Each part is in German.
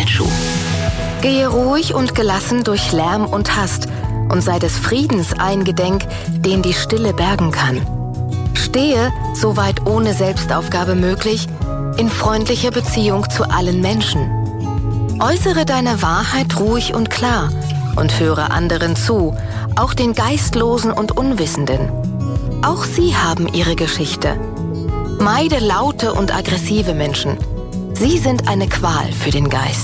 Fallschuh. Gehe ruhig und gelassen durch Lärm und Hast und sei des Friedens eingedenk, den die Stille bergen kann. Stehe, soweit ohne Selbstaufgabe möglich, in freundlicher Beziehung zu allen Menschen. Äußere deine Wahrheit ruhig und klar und höre anderen zu, auch den Geistlosen und Unwissenden. Auch sie haben ihre Geschichte. Meide laute und aggressive Menschen. Sie sind eine Qual für den Geist.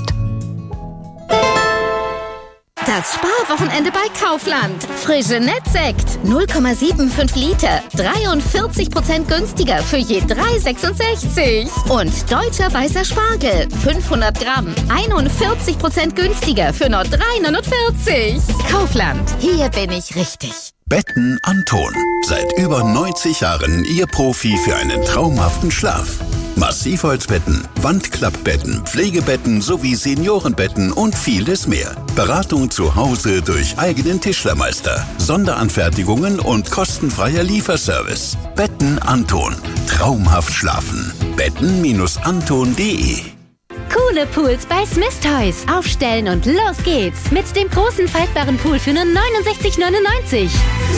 Das Sparwochenende bei Kaufland. Frische Nettsekt. 0,75 Liter. 43% günstiger für je 3,66. Und deutscher weißer Spargel. 500 Gramm. 41% günstiger für nur 3,49. Kaufland. Hier bin ich richtig. Betten Anton. Seit über 90 Jahren Ihr Profi für einen traumhaften Schlaf. Massivholzbetten, Wandklappbetten, Pflegebetten sowie Seniorenbetten und vieles mehr. Beratung zu Hause durch eigenen Tischlermeister, Sonderanfertigungen und kostenfreier Lieferservice. Betten Anton. Traumhaft schlafen. Betten-anton.de. Coole Pools bei Smith Toys. Aufstellen und los geht's. Mit dem großen faltbaren Pool für nur 69,99.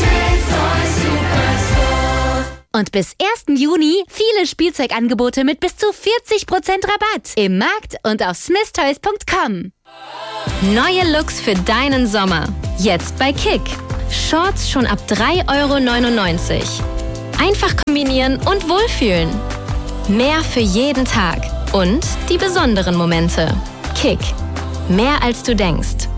Und bis 1. Juni viele Spielzeugangebote mit bis zu 40% Rabatt. Im Markt und auf smithtoys.com. Neue Looks für deinen Sommer. Jetzt bei Kick. Shorts schon ab 3,99 €. Einfach kombinieren und wohlfühlen. Mehr für jeden Tag. Und die besonderen Momente. Kick. Mehr als du denkst.